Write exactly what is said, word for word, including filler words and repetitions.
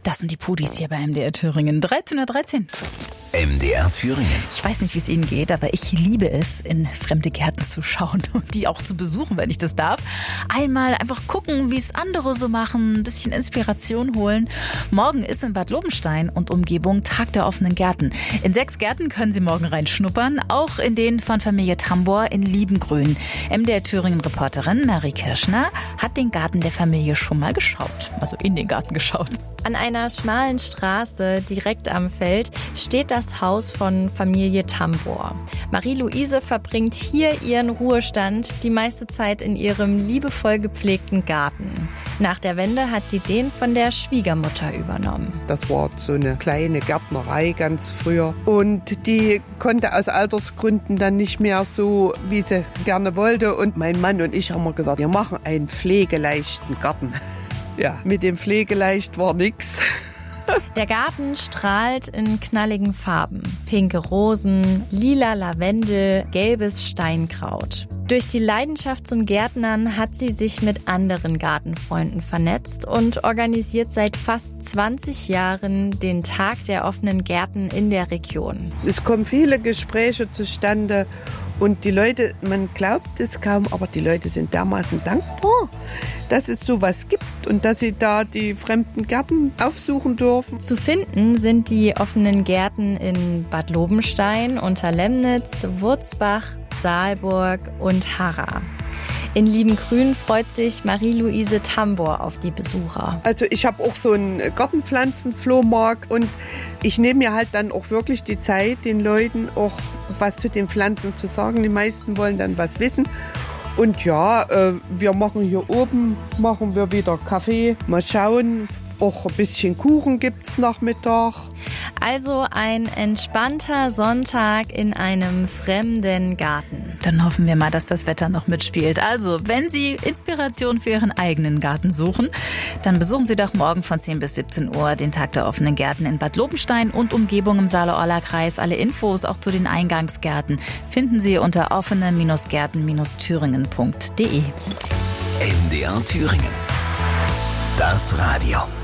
Das sind die Pudis hier bei M D R Thüringen. dreizehn Uhr dreizehn. M D R Thüringen. Ich weiß nicht, wie es Ihnen geht, aber ich liebe es, in fremde Gärten zu schauen und die auch zu besuchen, wenn ich das darf. Einmal einfach gucken, wie es andere so machen, ein bisschen Inspiration holen. Morgen ist in Bad Lobenstein und Umgebung Tag der offenen Gärten. In sechs Gärten können Sie morgen reinschnuppern, auch in den von Familie Tambor in Liebengrün. M D R Thüringen-Reporterin Marie Kirschner hat den Garten der Familie schon mal geschaut, also in den Garten geschaut. An einer schmalen Straße direkt am Feld steht das Haus von Familie Tambor. Marie-Louise verbringt hier ihren Ruhestand die meiste Zeit in ihrem liebevoll gepflegten Garten. Nach der Wende hat sie den von der Schwiegermutter übernommen. Das war so eine kleine Gärtnerei ganz früher. Und die konnte aus Altersgründen dann nicht mehr so, wie sie gerne wollte. Und mein Mann und ich haben gesagt, wir machen einen pflegeleichten Garten. Ja, mit dem Pflegeleicht war nix. Der Garten strahlt in knalligen Farben. Pinke Rosen, lila Lavendel, gelbes Steinkraut. Durch die Leidenschaft zum Gärtnern hat sie sich mit anderen Gartenfreunden vernetzt und organisiert seit fast zwanzig Jahren den Tag der offenen Gärten in der Region. Es kommen viele Gespräche zustande. Und die Leute, man glaubt es kaum, aber die Leute sind dermaßen dankbar, dass es sowas gibt und dass sie da die fremden Gärten aufsuchen dürfen. Zu finden sind die offenen Gärten in Bad Lobenstein, Unterlemnitz, Wurzbach, Saalburg und Harra. In Liebengrün freut sich Marie-Louise Tambor auf die Besucher. Also ich habe auch so einen Gartenpflanzen-Flohmarkt und ich nehme mir halt dann auch wirklich die Zeit, den Leuten auch was zu den Pflanzen zu sagen. Die meisten wollen dann was wissen. Und ja, äh, wir machen hier oben, machen wir wieder Kaffee. Mal schauen, auch ein bisschen Kuchen gibt's Nachmittag. Also ein entspannter Sonntag in einem fremden Garten. Dann hoffen wir mal, dass das Wetter noch mitspielt. Also, wenn Sie Inspiration für Ihren eigenen Garten suchen, dann besuchen Sie doch morgen von zehn bis siebzehn Uhr den Tag der offenen Gärten in Bad Lobenstein und Umgebung im Saale-Orla-Kreis. Alle Infos auch zu den Eingangsgärten finden Sie unter offene Gärten Thüringen punkt de. M D R Thüringen. Das Radio.